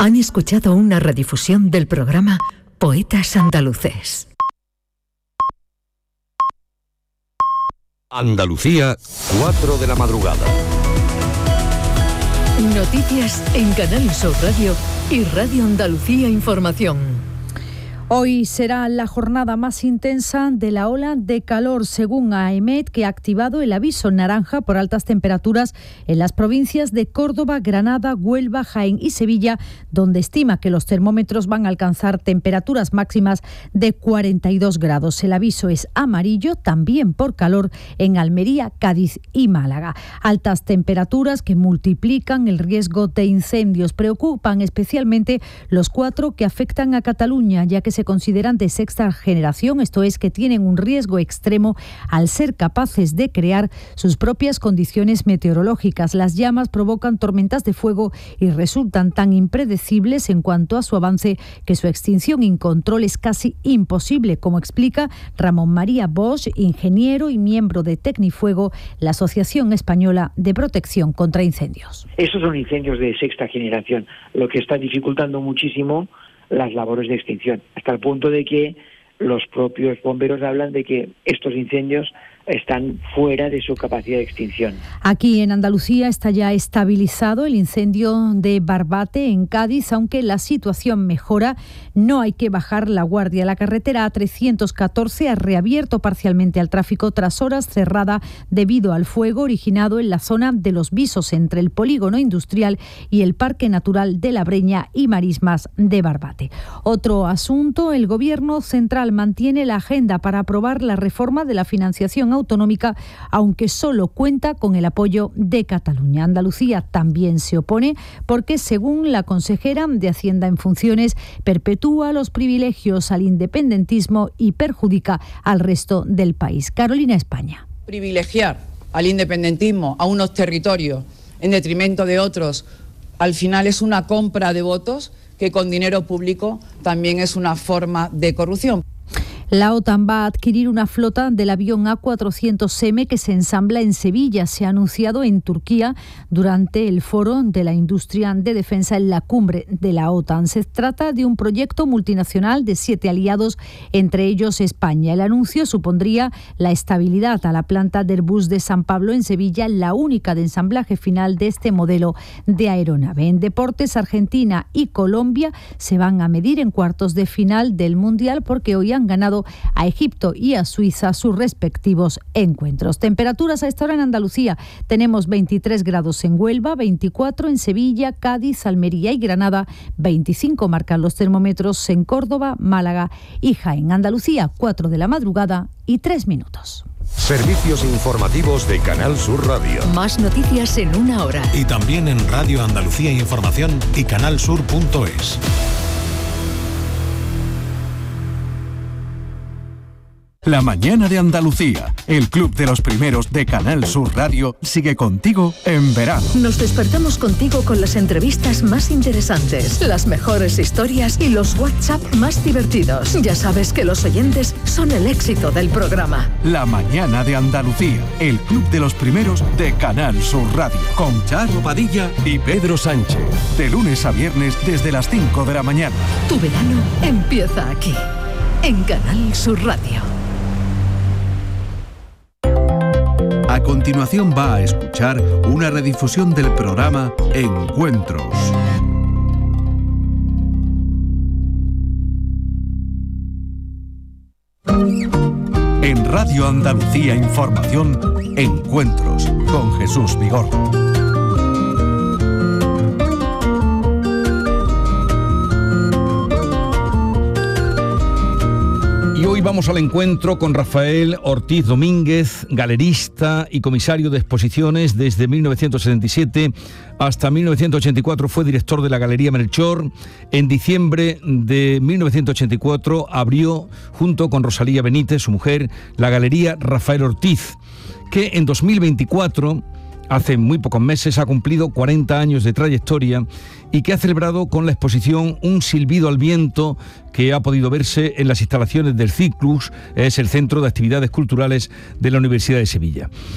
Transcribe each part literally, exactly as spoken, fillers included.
Han escuchado una redifusión del programa Poetas Andaluces. Andalucía, cuatro de la madrugada. Noticias en Canal Sur Radio y Radio Andalucía Información. Hoy será la jornada más intensa de la ola de calor, según AEMET, que ha activado el aviso naranja por altas temperaturas en las provincias de Córdoba, Granada, Huelva, Jaén y Sevilla, donde estima que los termómetros van a alcanzar temperaturas máximas de cuarenta y dos grados. El aviso es amarillo también por calor en Almería, Cádiz y Málaga. Altas temperaturas que multiplican el riesgo de incendios. Preocupan especialmente los cuatro que afectan a Cataluña, ya que se consideran de sexta generación, esto es, que tienen un riesgo extremo al ser capaces de crear sus propias condiciones meteorológicas. Las llamas provocan tormentas de fuego y resultan tan impredecibles en cuanto a su avance que su extinción y control es casi imposible, como explica Ramón María Bosch, ingeniero y miembro de Tecnifuego, la Asociación Española de Protección contra Incendios. Estos son incendios de sexta generación, lo que está dificultando muchísimo las labores de extinción, hasta el punto de que los propios bomberos hablan de que estos incendios están fuera de su capacidad de extinción. Aquí en Andalucía está ya estabilizado el incendio de Barbate en Cádiz, aunque la situación mejora. No hay que bajar la guardia. La carretera A trescientos catorce ha reabierto parcialmente al tráfico tras horas cerrada debido al fuego originado en la zona de Los Visos, entre el polígono industrial y el Parque Natural de la Breña y Marismas de Barbate. Otro asunto, el Gobierno central mantiene la agenda para aprobar la reforma de la financiación autonómica, aunque solo cuenta con el apoyo de Cataluña. Andalucía también se opone porque, según la consejera de Hacienda en funciones, perpetúa los privilegios al independentismo y perjudica al resto del país. Carolina España. Privilegiar al independentismo, a unos territorios, en detrimento de otros, al final es una compra de votos que con dinero público también es una forma de corrupción. La OTAN va a adquirir una flota del avión A cuatrocientos eme que se ensambla en Sevilla. Se ha anunciado en Turquía durante el foro de la industria de defensa en la cumbre de la OTAN. Se trata de un proyecto multinacional de siete aliados, entre ellos España. El anuncio supondría la estabilidad a la planta de Airbus de San Pablo en Sevilla, la única de ensamblaje final de este modelo de aeronave. En deportes, Argentina y Colombia se van a medir en cuartos de final del Mundial porque hoy han ganado a Egipto y a Suiza sus respectivos encuentros. Temperaturas a esta hora en Andalucía. Tenemos veintitrés grados en Huelva, veinticuatro en Sevilla, Cádiz, Almería y Granada, veinticinco marcan los termómetros en Córdoba, Málaga y Jaén. Andalucía, cuatro de la madrugada y tres minutos. Servicios informativos de Canal Sur Radio. Más noticias en una hora. Y también en Radio Andalucía Información y canal sur punto es. La mañana de Andalucía, el club de los primeros de Canal Sur Radio, sigue contigo en verano. Nos despertamos contigo con las entrevistas más interesantes, las mejores historias y los WhatsApp más divertidos. Ya sabes que los oyentes son el éxito del programa. La mañana de Andalucía, el club de los primeros de Canal Sur Radio, con Charo Padilla y Pedro Sánchez. De lunes a viernes desde las cinco de la mañana. Tu verano empieza aquí, en Canal Sur Radio. A continuación va a escuchar una redifusión del programa Encuentros. En Radio Andalucía Información, Encuentros con Jesús Vigorra. Y hoy vamos al encuentro con Rafael Ortiz Domínguez, galerista y comisario de exposiciones. Desde mil novecientos setenta y siete hasta mil novecientos ochenta y cuatro fue director de la Galería Melchor. En diciembre de mil novecientos ochenta y cuatro abrió, junto con Rosalía Benítez, su mujer, la Galería Rafael Ortiz, que en dos mil veinticuatro, hace muy pocos meses, ha cumplido cuarenta años de trayectoria y que ha celebrado con la exposición Un silbido al viento, que ha podido verse en las instalaciones del Ciclus, es el Centro de Actividades Culturales de la Universidad de Sevilla.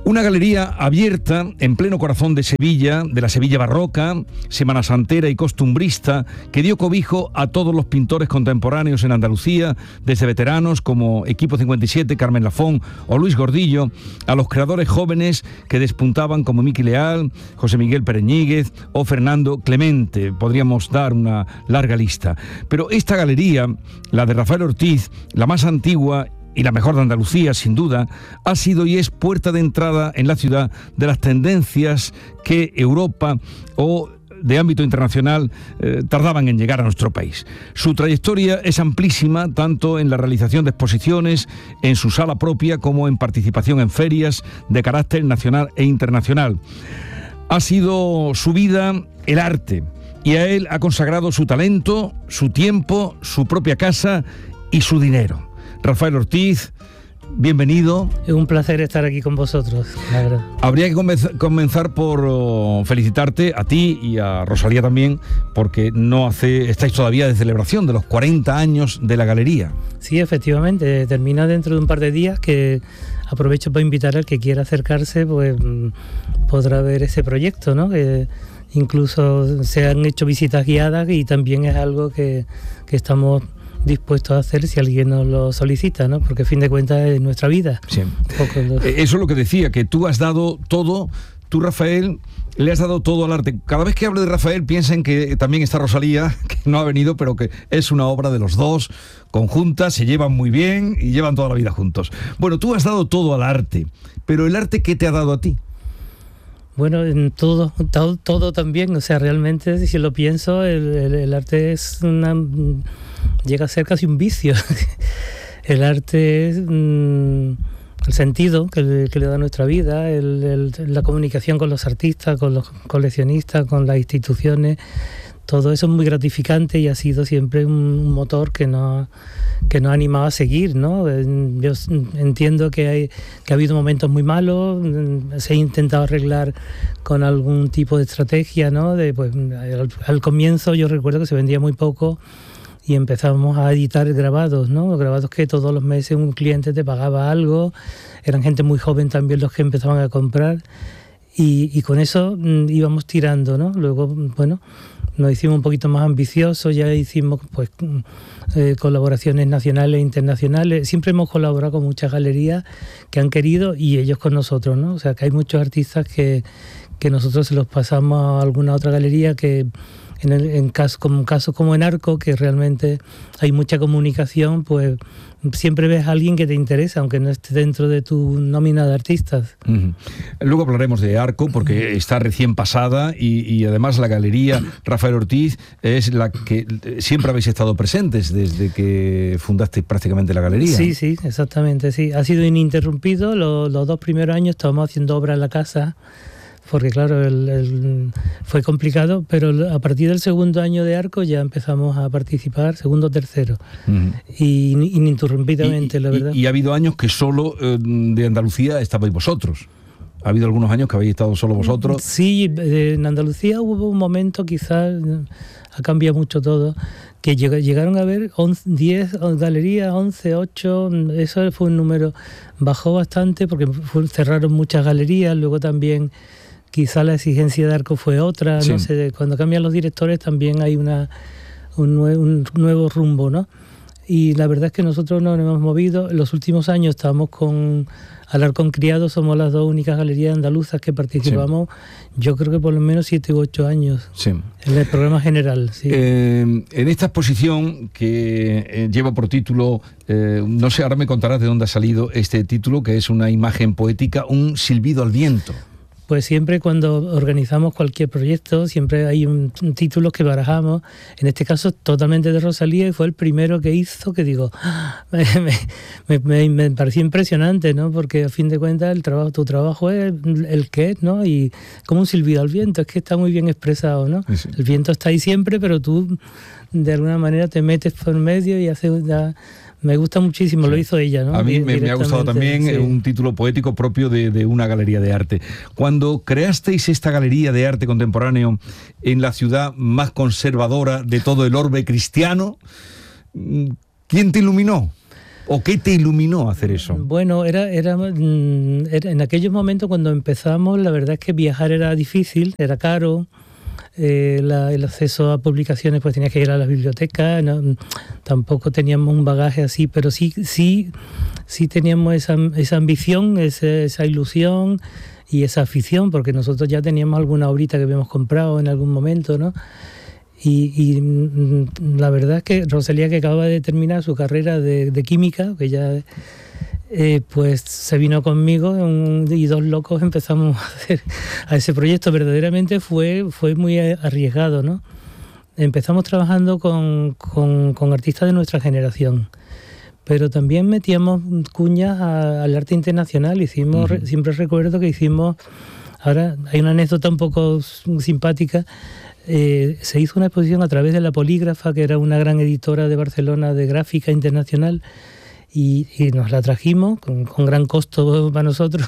Una galería abierta en pleno corazón de Sevilla, de la Sevilla barroca, semana santera y costumbrista, que dio cobijo a todos los pintores contemporáneos en Andalucía, desde veteranos como Equipo cincuenta y siete, Carmen Lafón o Luis Gordillo, a los creadores jóvenes que despuntaban como Miki Leal, José Miguel Pereñíguez o Fernando Clemente. Podríamos dar una larga lista. Pero esta galería, la de Rafael Ortiz, la más antigua y la mejor de Andalucía, sin duda, ha sido y es puerta de entrada en la ciudad de las tendencias que Europa o de ámbito internacional eh, tardaban en llegar a nuestro país. Su trayectoria es amplísima, tanto en la realización de exposiciones, en su sala propia, como en participación en ferias de carácter nacional e internacional. Ha sido su vida el arte, y a él ha consagrado su talento, su tiempo, su propia casa y su dinero. Rafael Ortiz, bienvenido. Es un placer estar aquí con vosotros, la verdad. Habría que comenzar, comenzar por oh, felicitarte a ti y a Rosalía también, porque no hace, estáis todavía de celebración de los cuarenta años de la galería. Sí, efectivamente, termina dentro de un par de días, que aprovecho para invitar al que quiera acercarse, pues podrá ver ese proyecto, ¿no? Que incluso se han hecho visitas guiadas y también es algo que, que estamos dispuestos a hacer si alguien nos lo solicita, ¿no? Porque a fin de cuentas es nuestra vida. Sí. Lo... Eso es lo que decía, que tú has dado todo, tú, Rafael, le has dado todo al arte. Cada vez que hablo de Rafael piensen que también está Rosalía, que no ha venido, pero que es una obra de los dos, conjunta, se llevan muy bien y llevan toda la vida juntos. Bueno, tú has dado todo al arte, pero ¿el arte qué te ha dado a ti? Bueno, en todo, todo, todo también, o sea, realmente, si lo pienso, el, el, el arte es una... llega a ser casi un vicio. El arte es mmm, el sentido que le, que le da a nuestra vida, el, el, la comunicación con los artistas, con los coleccionistas, con las instituciones. Todo eso es muy gratificante y ha sido siempre un motor que nos, que nos ha animado a seguir, ¿no? Yo entiendo que, hay, que ha habido momentos muy malos, se ha intentado arreglar con algún tipo de estrategia, ¿no? De, pues, al, al comienzo yo recuerdo que se vendía muy poco y empezamos a editar grabados, ¿no? Grabados que todos los meses un cliente te pagaba algo, eran gente muy joven también los que empezaban a comprar y, y con eso mm, íbamos tirando, ¿no? Luego, bueno, nos hicimos un poquito más ambiciosos, ya hicimos pues eh, colaboraciones nacionales e internacionales. Siempre hemos colaborado con muchas galerías que han querido y ellos con nosotros, ¿no? O sea, que hay muchos artistas que, que nosotros se los pasamos a alguna otra galería que en, el, en caso, como casos como en Arco, que realmente hay mucha comunicación, pues siempre ves a alguien que te interesa, aunque no esté dentro de tu nómina de artistas. Uh-huh. Luego hablaremos de Arco, porque uh-huh. está recién pasada y, y además la galería Rafael Ortiz es la que siempre habéis estado presentes desde que fundaste prácticamente la galería. Sí, sí, exactamente, sí. Ha sido ininterrumpido. Los, los dos primeros años estábamos haciendo obra en la casa, porque claro, el, el, fue complicado, pero a partir del segundo año de Arco ya empezamos a participar, segundo o tercero, uh-huh. y ininterrumpidamente, y, la verdad. Y, y ha habido años que solo eh, de Andalucía estabais vosotros. ¿Ha habido algunos años que habéis estado solo vosotros? Sí, en Andalucía hubo un momento, quizás ha cambiado mucho todo, que llegaron a haber diez galerías, once, ocho, eso fue un número, bajó bastante porque cerraron muchas galerías, luego también quizá la exigencia de Arco fue otra, sí. No sé, cuando cambian los directores también hay una un, nue- un nuevo rumbo, ¿no? Y la verdad es que nosotros no nos hemos movido. En los últimos años estábamos con Alarcón Criado, somos las dos únicas galerías andaluzas que participamos, sí. Yo creo que por lo menos siete u ocho años, sí. En el programa general. Sí. Eh, en esta exposición que eh, lleva por título, eh, no sé, ahora me contarás de dónde ha salido este título, que es una imagen poética, un silbido al viento. Pues siempre cuando organizamos cualquier proyecto, siempre hay un, un título que barajamos, en este caso totalmente de Rosalía, y fue el primero que hizo, que digo, me, me, me, me pareció impresionante, ¿no? Porque a fin de cuentas el trabajo, tu trabajo es el, el que es, ¿no? Y como un silbido al viento, es que está muy bien expresado, ¿no? Sí. El viento está ahí siempre, pero tú de alguna manera te metes por medio y haces... Ya, me gusta muchísimo, sí. Lo hizo ella, ¿no? A mí me, me ha gustado también, sí. Un título poético propio de, de una galería de arte. Cuando creasteis esta galería de arte contemporáneo en la ciudad más conservadora de todo el orbe cristiano, ¿quién te iluminó? ¿O qué te iluminó a hacer eso? Bueno, era, era, era en aquellos momentos cuando empezamos, la verdad es que viajar era difícil, era caro. Eh, la, el acceso a publicaciones, pues tenías que ir a la biblioteca, no, tampoco teníamos un bagaje así, pero sí sí sí teníamos esa, esa ambición, esa, esa ilusión y esa afición, porque nosotros ya teníamos alguna obrita que habíamos comprado en algún momento, ¿no? Y, y la verdad es que Rosalía, que acaba de terminar su carrera de, de química, que ya Eh, pues se vino conmigo un, y dos locos empezamos a hacer a ese proyecto. Verdaderamente fue, fue muy arriesgado, ¿no? Empezamos trabajando con, con, con artistas de nuestra generación, pero también metíamos cuñas a, al arte internacional. Hicimos, uh-huh. Siempre recuerdo que hicimos, ahora hay una anécdota un poco simpática. Eh, se hizo una exposición a través de La Polígrafa, que era una gran editora de Barcelona de gráfica internacional. Y, y nos la trajimos con, con gran costo para nosotros,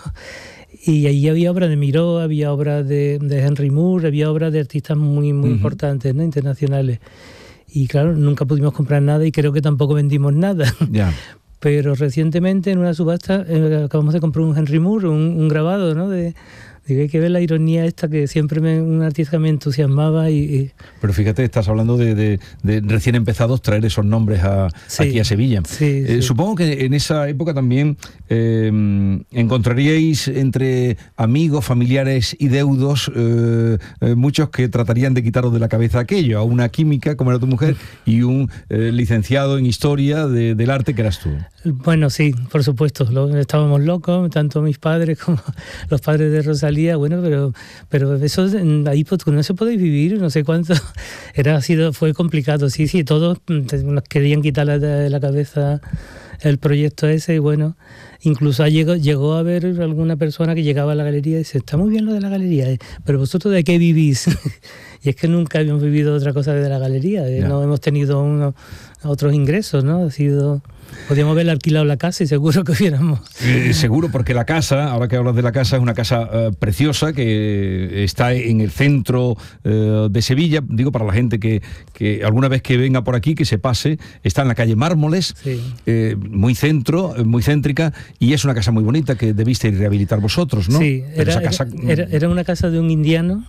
y ahí había obras de Miró, había obras de, de Henry Moore, había obras de artistas muy muy uh-huh. importantes, ¿no? Internacionales, y claro, nunca pudimos comprar nada y creo que tampoco vendimos nada. Yeah. Pero recientemente en una subasta eh, acabamos de comprar un Henry Moore, un, un grabado, ¿no? de Digo, hay que ver la ironía esta, que siempre me, un artista me entusiasmaba. Y, y... Pero fíjate, estás hablando de, de, de recién empezados traer esos nombres a, sí, aquí a Sevilla. Sí, eh, sí. Supongo que en esa época también eh, encontraríais entre amigos, familiares y deudos eh, eh, muchos que tratarían de quitaros de la cabeza aquello, a una química como era tu mujer y un eh, licenciado en historia de, del arte que eras tú. Bueno, sí, por supuesto, lo, estábamos locos, tanto mis padres como los padres de Rosalía, bueno, pero pero eso ahí pues, no se puede vivir, no sé cuánto, era sido fue complicado, sí, sí, todos nos querían quitar de la cabeza el proyecto ese, y bueno, incluso llegó, llegó a haber alguna persona que llegaba a la galería y dice, está muy bien lo de la galería, pero vosotros ¿de qué vivís? Y es que nunca habíamos vivido otra cosa de la galería, yeah. No hemos tenido unos, otros ingresos, ¿no? Ha sido... Podríamos haber alquilado la casa y seguro que hubiéramos. Eh, seguro, porque la casa, ahora que hablas de la casa, es una casa eh, preciosa que está en el centro eh, de Sevilla. Digo, para la gente que, que alguna vez que venga por aquí, que se pase, está en la calle Mármoles, sí. eh, muy centro, muy céntrica, y es una casa muy bonita que debisteis rehabilitar vosotros, ¿no? Sí, era, esa casa... era, era una casa de un indiano.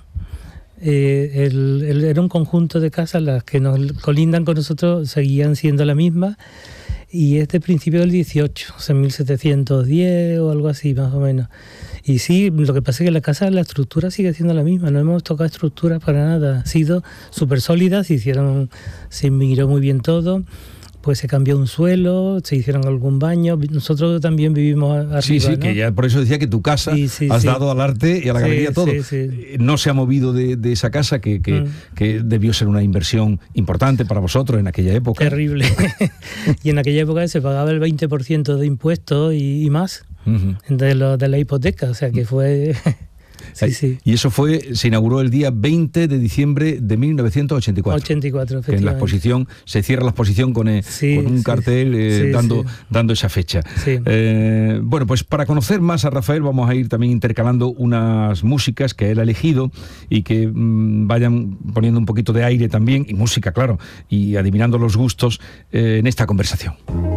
Eh, el, el, era un conjunto de casas, las que nos colindan con nosotros seguían siendo la misma. Y es de principio del dieciocho, o sea, mil setecientos diez o algo así, más o menos. Y sí, lo que pasa es que la casa, la estructura sigue siendo la misma, no hemos tocado estructuras para nada. Ha sido súper sólida, se hicieron, se miró muy bien todo, pues se cambió un suelo, se hicieron algún baño. Nosotros también vivimos arriba, Sí, sí, ¿no? que ya por eso decía que tu casa sí, sí, has sí. dado al arte y a la sí, galería todo. Sí, sí. No se ha movido de, de esa casa que, que, mm. que debió ser una inversión importante para vosotros en aquella época. Terrible. Y en aquella época se pagaba el veinte por ciento de impuestos y, y más uh-huh. de, lo, de la hipoteca, o sea que fue... Sí, sí. Y eso fue, se inauguró el día veinte de diciembre de mil novecientos ochenta y cuatro. ochenta y cuatro, que en la exposición, se cierra la exposición con, eh, sí, con un sí, cartel eh, sí, dando, sí. dando esa fecha. Sí. Eh, bueno, pues para conocer más a Rafael vamos a ir también intercalando unas músicas que él ha elegido y que mmm, vayan poniendo un poquito de aire también, y música, claro, y adivinando los gustos eh, en esta conversación.